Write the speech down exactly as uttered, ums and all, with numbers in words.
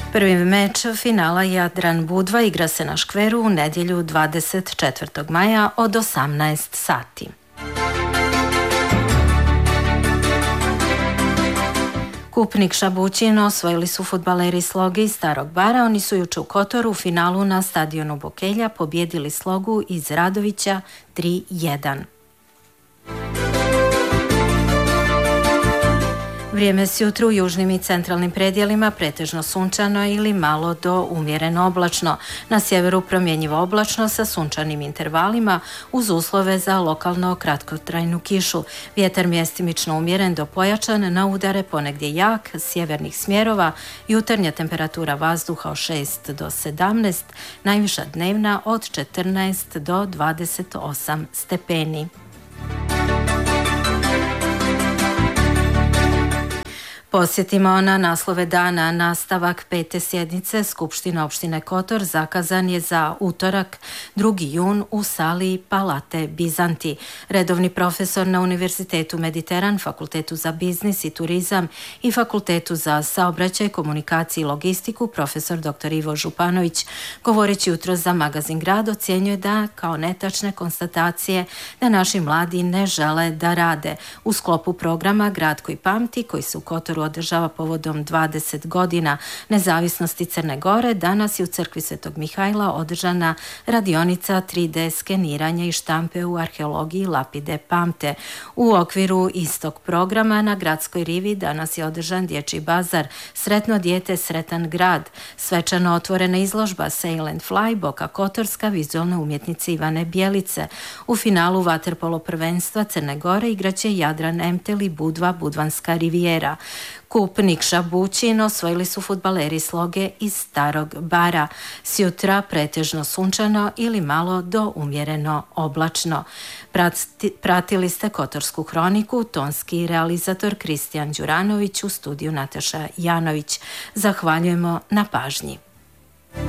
Prvi meč finala Jadran Budva igra se na Škveru u nedjelju dvadeset četvrtog maja od osamnaest sati. Kup Nikša Bućin osvojili su fudbaleri Sloge iz Starog Bara. Oni su juče u Kotoru u finalu na stadionu Bokelja pobjedili Slogu iz Radovića tri jedan. Vrijeme s jutru u južnim i centralnim predjelima pretežno sunčano ili malo do umjereno oblačno. Na sjeveru promjenjivo oblačno sa sunčanim intervalima uz uslove za lokalno kratkotrajnu kišu. Vjetar mjestimično umjeren do pojačan, na udare ponegdje jak, sjevernih smjerova, jutarnja temperatura vazduha od šest do sedamnaest, najviša dnevna od četrnaest do dvadeset osam stepeni. Posjetimo na naslove dana. Nastavak pete sjednice Skupštine opštine Kotor zakazan je za utorak drugi jun u sali Palate Bizanti. Redovni profesor na Univerzitetu Mediteran, Fakultetu za biznis i turizam i Fakultetu za saobraćaj, komunikaciju i logistiku, profesor doktor Ivo Županović, govoreći jutro za magazin Grad, ocjenjuje da kao netačne konstatacije da naši mladi ne žele da rade. U sklopu programa Grad koji pamti, koji se u Kotoru održava povodom dvadeset godina nezavisnosti Crne Gore, danas je u crkvi Svetog Mihajla održana radionica tri D skeniranja i štampe u arheologiji Lapide pamte. U okviru istog programa na Gradskoj rivi danas je održan dječji bazar Sretno dijete, sretan grad, svečano otvorena izložba Sail and Fly Boka Kotorska vizualne umjetnice Ivane Bjelice. U finalu vaterpolo prvenstva Crne Gore igraće Jadran Emtel i Budva Budvanska rivijera. Kup Nikša Bućin osvojili su fudbaleri Sloge iz Starog Bara. Sjutra pretežno sunčano ili malo do umjereno oblačno. Prati, pratili ste Kotorsku hroniku, tonski realizator Kristijan Đuranović, u studiju Nataša Janović. Zahvaljujemo na pažnji.